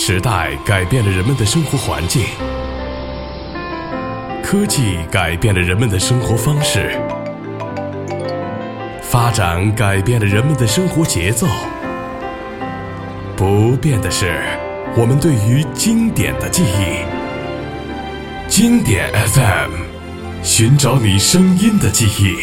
时代改变了人们的生活环境，科技改变了人们的生活方式，发展改变了人们的生活节奏。不变的是我们对于经典的记忆。经典 FM， 寻找你声音的记忆。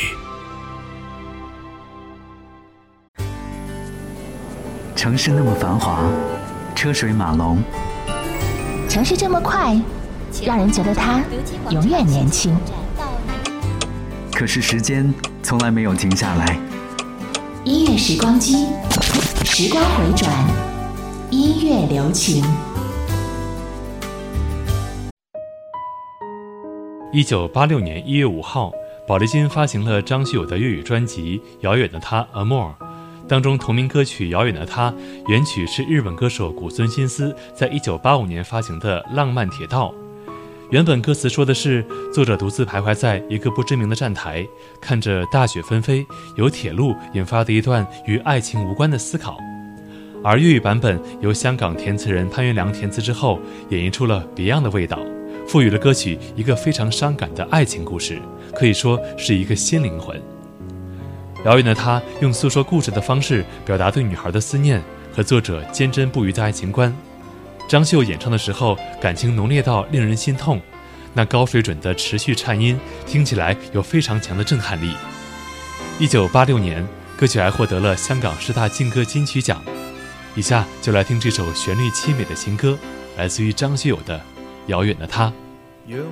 城市那么繁华，车水马龙， 城市这么快，让人觉得它永远年轻。 可是时间从来没有停下来。 音乐时光机，时光回转，音乐留情。 1986年1月5号，宝丽金发行了张学友的粤语专辑《遥远的他 Amour》，当中同名歌曲《遥远的他》原曲是日本歌手古村新司在1985年发行的《浪漫铁道》。原本歌词说的是，作者独自徘徊在一个不知名的站台，看着大雪纷飞，由铁路引发的一段与爱情无关的思考。而粤语版本由香港填词人潘元良填词之后，演绎出了别样的味道，赋予了歌曲一个非常伤感的爱情故事，可以说是一个新灵魂。遥远的他用诉说故事的方式表达对女孩的思念和作者坚贞不渝的爱情观。张秀演唱的时候，感情浓烈到令人心痛，那高水准的持续颤音听起来有非常强的震撼力。1986年，歌曲还获得了香港10大劲歌金曲奖。以下就来听这首旋律凄美的情歌，来自于张学友的《遥远的他》。 让